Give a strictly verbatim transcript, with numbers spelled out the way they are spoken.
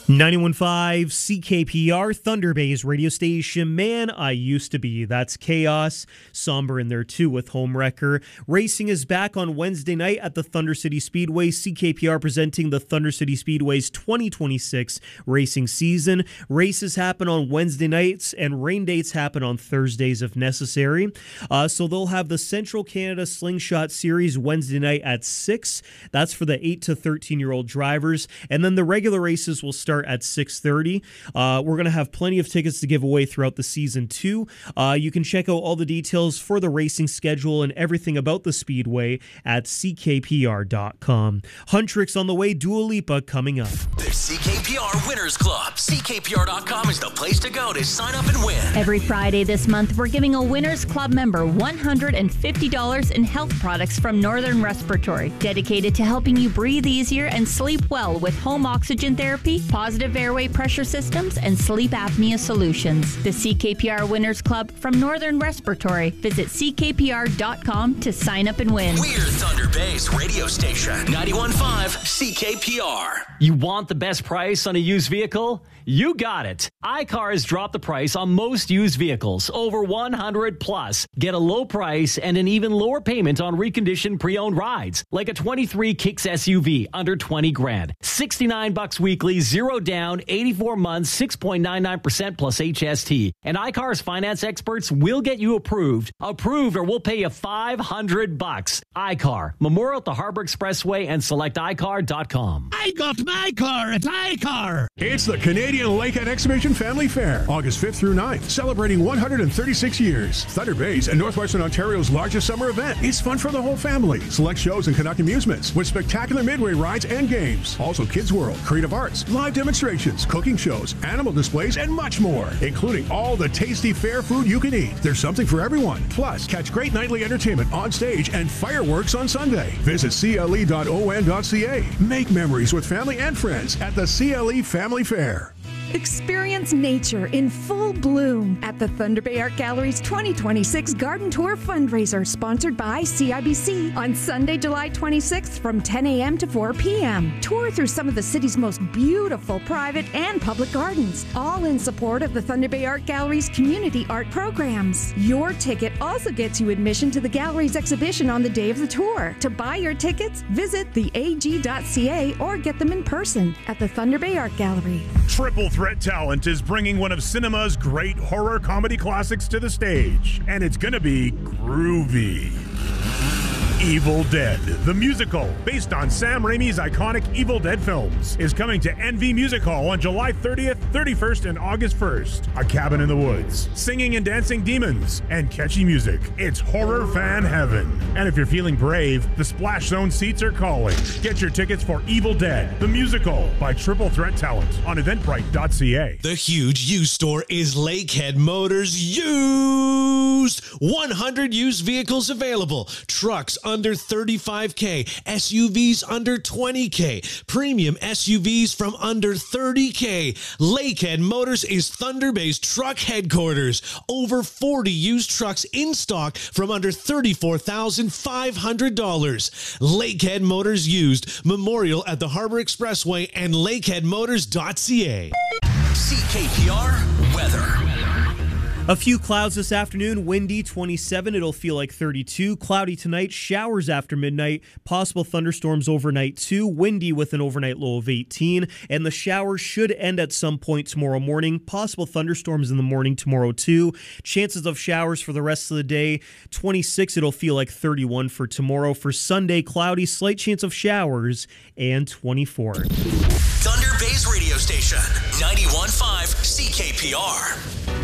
ninety-one point five C K P R, Thunder Bay's radio station. Man, I used to be. That's Chaos. Somber in there too with Homewrecker. Racing is back on Wednesday night at the Thunder City Speedway. C K P R presenting the Thunder City Speedway's twenty twenty-six racing season. Races happen on Wednesday nights and rain dates happen on Thursdays if necessary. Uh, so they'll have the Central Canada Slingshot Series Wednesday night at six. That's for the eight to thirteen-year-old drivers. And then the regular races will start at six thirty. Uh, we're going to have plenty of tickets to give away throughout the season too. Uh, you can check out all the details for the racing schedule and everything about the Speedway at C K P R dot com. Huntrix on the way, Dua Lipa coming up. There's C K P R Winners Club. C K P R dot com is the place to go to sign up and win. Every Friday this month, we're giving a Winners Club member one hundred fifty dollars in health products from Northern Respiratory, dedicated to helping you breathe easier and sleep well with home oxygen therapy, positive airway pressure systems, and sleep apnea solutions. The C K P R Winners Club from Northern Respiratory. Visit C K P R dot com to sign up and win. We're Thunder Bay's radio station, ninety-one point five C K P R. You want the best price on a used vehicle? You got it. iCar has dropped the price on most used vehicles, over one hundred plus. Get a low price and an even lower payment on reconditioned pre-owned rides, like a twenty-three Kicks S U V under twenty grand. sixty-nine bucks weekly, zero down, eighty-four months, six point nine nine percent plus H S T. And iCar's finance experts will get you approved. Approved, or we'll pay you five hundred bucks. iCar, Memorial at the Harbor Expressway, and select i car dot com. I got my car at iCar. It's the Canadian Lakehead Exhibition Family Fair, August fifth through ninth, celebrating one hundred thirty-six years. Thunder Bay's and Northwestern Ontario's largest summer event. It's fun for the whole family. Select shows and conduct amusements with spectacular midway rides and games. Also Kids World, creative arts, live demonstrations, cooking shows, animal displays, and much more, including all the tasty fair food you can eat. There's something for everyone. Plus, catch great nightly entertainment on stage and fireworks on Sunday. Visit C L E dot O N dot C A. Make memories with family and friends at the C L E Family Fair. Experience nature in full bloom at the Thunder Bay Art Gallery's twenty twenty-six Garden Tour fundraiser, sponsored by C I B C, on Sunday, July twenty-sixth from ten a.m. to four p.m. Tour through some of the city's most beautiful private and public gardens, all in support of the Thunder Bay Art Gallery's community art programs. Your ticket also gets you admission to the gallery's exhibition on the day of the tour. To buy your tickets, visit the A G dot C A or get them in person at the Thunder Bay Art Gallery. Triple Threat Talent is bringing one of cinema's great horror comedy classics to the stage, and it's gonna be groovy. Evil Dead, the musical, based on Sam Raimi's iconic Evil Dead films, is coming to N V Music Hall on July thirtieth, thirty-first, and August first. A cabin in the woods, singing and dancing demons, and catchy music. It's horror fan heaven. And if you're feeling brave, the Splash Zone seats are calling. Get your tickets for Evil Dead, the musical, by Triple Threat Talent on eventbrite dot c a. The huge used store is Lakehead Motors Used. one hundred used vehicles available. Trucks under thirty-five K, S U Vs under twenty K, premium S U Vs from under thirty K. Lakehead Motors is Thunder Bay's truck headquarters. Over forty used trucks in stock from under thirty-four thousand five hundred dollars. Lakehead Motors Used, Memorial at the Harbor Expressway, and lakehead motors dot c a. C K P R weather. A few clouds this afternoon, windy, twenty-seven. It'll feel like thirty-two. Cloudy tonight, showers after midnight, possible thunderstorms overnight too, windy with an overnight low of eighteen. And the showers should end at some point tomorrow morning. Possible thunderstorms in the morning tomorrow too. Chances of showers for the rest of the day, twenty-six. It'll feel like thirty-one for tomorrow. For Sunday, cloudy, slight chance of showers, and twenty-four. Thunder Bay's radio station, ninety-one point five C K P R.